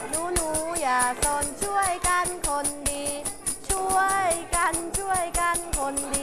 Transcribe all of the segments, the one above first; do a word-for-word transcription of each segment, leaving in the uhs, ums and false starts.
หนูหนูอย่าซนช่วยกันคนดี ช่วยกันช่วยกันคนดี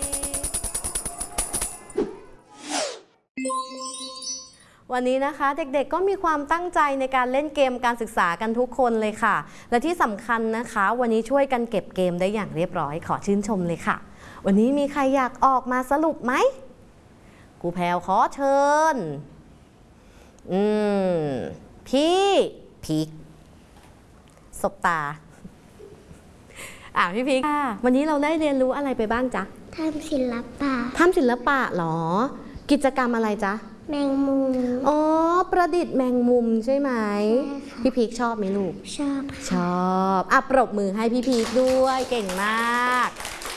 วันนี้นะคะเด็กๆก็มีความตั้งใจในการเล่นเกมการศึกษากันทุกคนเลยค่ะและที่สำคัญนะคะวันนี้ช่วยกันเก็บเกมได้อย่างเรียบร้อยขอชื่นชมเลยค่ะวันนี้มีใครอยากออกมาสรุปไหมครูแพรวขอเชิญอืมพี่พีคสบตาอ่ะพี่พีควันนี้เราได้เรียนรู้อะไรไปบ้างจ๊ะทำศิลปะทำศิลปะหรอกิจกรรมอะไรจ๊ะแมงมุมอ๋อประดิษฐ์แมงมุมใช่ไหมพี่พีคชอบไหมลูกชอบชอบอ่ะปรบมือให้พี่พีคด้วยเก่งมาก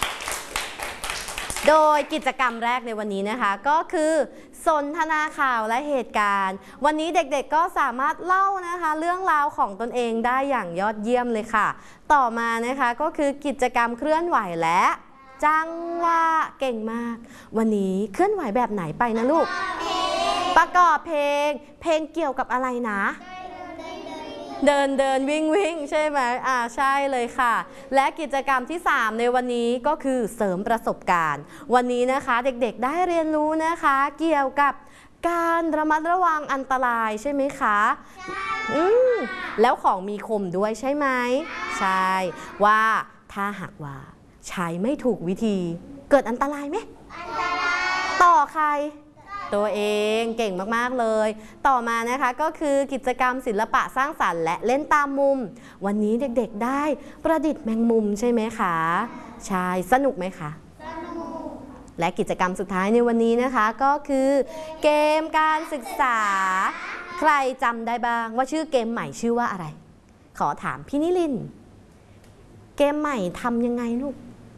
โดยกิจกรรมแรกในวันนี้นะคะก็คือสนทนาข่าวและเหตุการณ์วันนี้เด็กๆก็สามารถเล่านะคะเรื่องราวของตนเองได้อย่างยอดเยี่ยมเลยค่ะต่อมานะคะก็คือกิจกรรมเคลื่อนไหวและจังหวะเก่งมากวันนี้เคลื่อนไหวแบบไหนไปนะลูกประกอบเพลงเพลงเกี่ยวกับอะไรนะเดินเดินวิ่งวิ่งใช่ไหมอ่าใช่เลยค่ะและกิจกรรมที่สามในวันนี้ก็คือเสริมประสบการณ์วันนี้นะคะเด็กๆได้เรียนรู้นะคะเกี่ยวกับการระมัดระวังอันตรายใช่ไหมคะอืมแล้วของมีคมด้วยใช่ไหมใช่ว่าถ้าหากว่าใช้ไม่ถูกวิธีเกิดอันตรายไหมต่อใครตัวเองเก่งมากๆเลยต่อมานะคะก็คือกิจกรรมศิลปะสร้างสรรค์และเล่นตามมุมวันนี้เด็กๆได้ประดิษฐ์แมงมุมใช่ไหมคะใช่สนุกไหมคะสนุกและกิจกรรมสุดท้ายในวันนี้นะคะก็คือเกมการศึกษาใครจำได้บ้างว่าชื่อเกมใหม่ชื่อว่าอะไรขอถามพี่นิลินเกมใหม่ทำยังไงลูก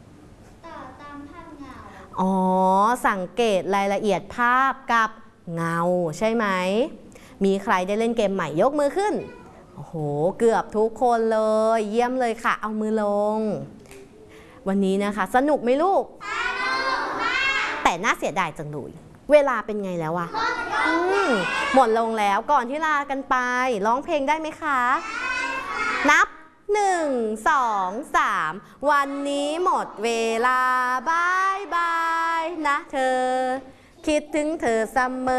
อ๋อสังเกตรายละเอียดภาพกับเงาใช่ไหมมีใครได้เล่นเกมใหม่ยกมือขึ้นโอ้โหเกือบทุกคนเลยเยี่ยมเลยค่ะเอามือลงวันนี้นะคะสนุกไหมลูกสนุกมากแต่น่าเสียดายจังเลยเวลาเป็นไงแล้วอะหมดลงแล้วก่อนที่ลากันไปร้องเพลงได้ไหมคะนับหนึ่ง สอง สามวันนี้หมดเวลาบายบายนะเธอคิดถึงเธอเสมอ